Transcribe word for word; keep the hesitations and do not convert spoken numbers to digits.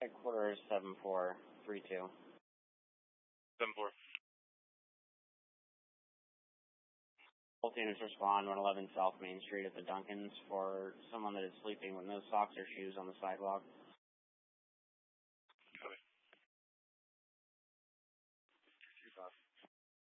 Headquarters seven four three two. seven four. Both units respond one eleven South Main Street at the Duncans for someone that is sleeping with no socks or shoes on the sidewalk.